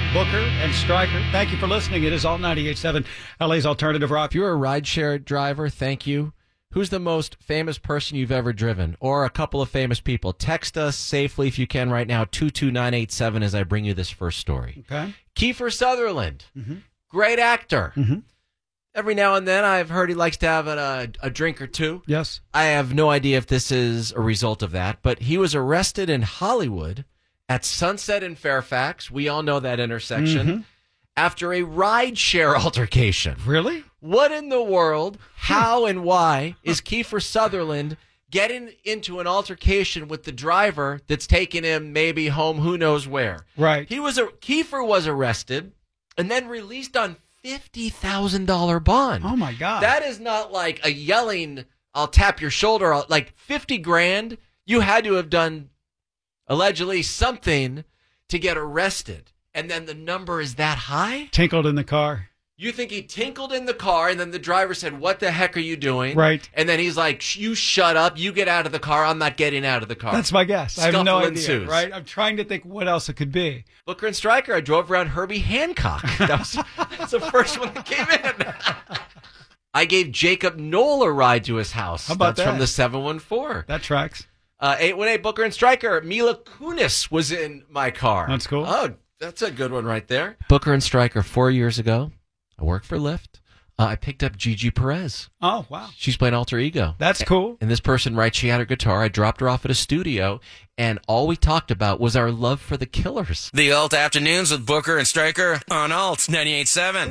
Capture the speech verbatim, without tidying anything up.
Booker and Stryker. Thank you for listening. It is Alt ninety-eight point seven, L A's alternative rock. If you're a rideshare driver, thank you. Who's the most famous person you've ever driven? Or a couple of famous people? Text us safely if you can right now, two two nine eight seven, as I bring you this first story. Okay. Kiefer Sutherland, Mm-hmm. great actor. Mm-hmm. Every now and then I've heard he likes to have a, a drink or two. Yes. I have no idea if this is a result of that, but he was arrested in Hollywood at Sunset and Fairfax. We all know that intersection. Mm-hmm. After a rideshare altercation. Really? What in the world, how and why is Kiefer Sutherland getting into an altercation with the driver that's taking him maybe home who knows where? Right. He was a, Kiefer was arrested and then released on fifty thousand dollars bond. Oh, my God. That is not like a yelling, I'll tap your shoulder. I'll, like fifty grand, you had to have done allegedly something to get arrested. And then the number is that high? Tinkled in the car. You think he tinkled in the car, and then the driver said, what the heck are you doing? Right. And then he's like, you shut up. You get out of the car. I'm not getting out of the car. That's my guess. I have Scuffle no idea, ensues. right? I'm trying to think what else it could be. Booker and Stryker, I drove around Herbie Hancock. That was that's the first one that came in. I gave Jacob Knoll a ride to his house. How about That's that? from the seven one four. That tracks. Uh, eight one eight, Booker and Stryker. Mila Kunis was in my car. That's cool. Oh, that's a good one right there. Booker and Stryker, four years ago, I worked for Lyft. Uh, I picked up Gigi Perez. Oh, wow. She's playing Alter Ego. That's cool. And this person writes, she had her guitar. I dropped her off at a studio, and all we talked about was our love for the Killers. The Alt Afternoons with Booker and Stryker on Alt ninety-eight point seven.